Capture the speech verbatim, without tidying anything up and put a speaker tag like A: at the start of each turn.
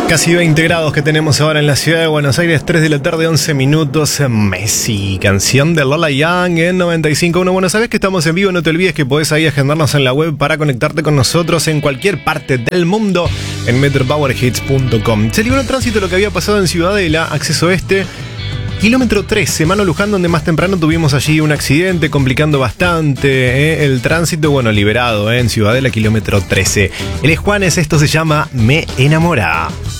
A: Casi veinte grados que tenemos ahora en la ciudad de Buenos Aires, tres de la tarde, once minutos. Messi, canción de Lola Young en noventa y cinco punto uno. Bueno, sabes que estamos en vivo, no te olvides que podés ahí agendarnos en la web para conectarte con nosotros en cualquier parte del mundo en metro power hits punto com. Se libró en tránsito lo que había pasado en Ciudadela, acceso este. Kilómetro trece, Mano Luján, donde más temprano tuvimos allí un accidente complicando bastante ¿eh? el tránsito, bueno, liberado ¿eh? en Ciudadela, kilómetro trece. Él es Juanes, esto se llama Me Enamora.